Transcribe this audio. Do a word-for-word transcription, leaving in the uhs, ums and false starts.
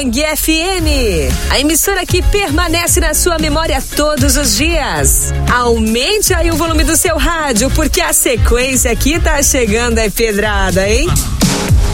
Bang F M, a emissora que permanece na sua memória todos os dias. Aumente aí o volume do seu rádio, porque a sequência aqui tá chegando é pedrada, hein?